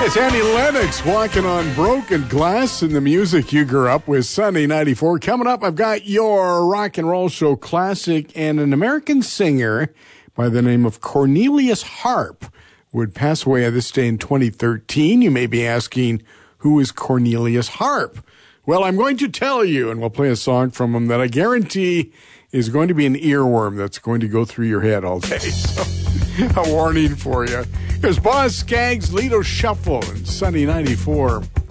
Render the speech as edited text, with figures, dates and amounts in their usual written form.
It's Annie Lennox walking on broken glass in the music you grew up with. Sunny 94. Coming up, I've got your rock and roll show classic, and an American singer by the name of Cornelius Harp would pass away on this day in 2013. You may be asking, who is Cornelius Harp? Well, I'm going to tell you, and we'll play a song from him that I guarantee is going to be an earworm that's going to go through your head all day. So, a warning for you. Here's Boz Scaggs' Lido Shuffle and Sunny 94.